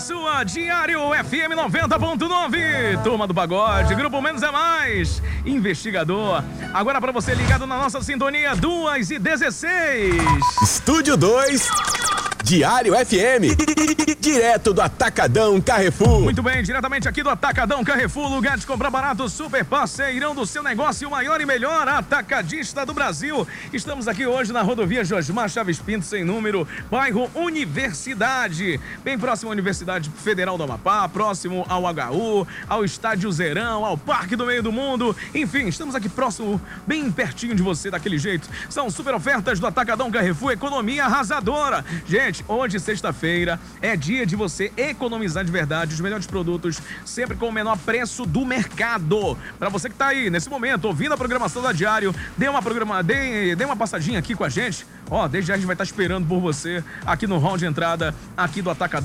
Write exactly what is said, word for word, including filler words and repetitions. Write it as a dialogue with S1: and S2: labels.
S1: sua Diário F M noventa ponto nove. Turma do Pagode, Grupo Menos é Mais, Investigador. Agora para você ligado na nossa sintonia, duas e dezesseis.
S2: Estúdio dois, Diário F M, direto do Atacadão Carrefour.
S1: Muito bem, diretamente aqui do Atacadão Carrefour, lugar de comprar barato, super parceirão do seu negócio, o maior e melhor atacadista do Brasil. Estamos aqui hoje na rodovia Josmar Chaves Pinto, sem número, bairro Universidade, bem próximo à Universidade Federal do Amapá, próximo ao H U, ao Estádio Zerão, ao Parque do Meio do Mundo, enfim, estamos aqui próximo, bem pertinho de você, daquele jeito. São super ofertas do Atacadão Carrefour, economia arrasadora. Gente, hoje, sexta-feira, é dia de você economizar de verdade os melhores produtos, sempre com o menor preço do mercado. Para você que tá aí, nesse momento, ouvindo a programação da Diário, dê uma, programa, dê, dê uma passadinha aqui com a gente. Ó, desde já a gente vai estar esperando por você aqui no hall de entrada, aqui do Atacadão.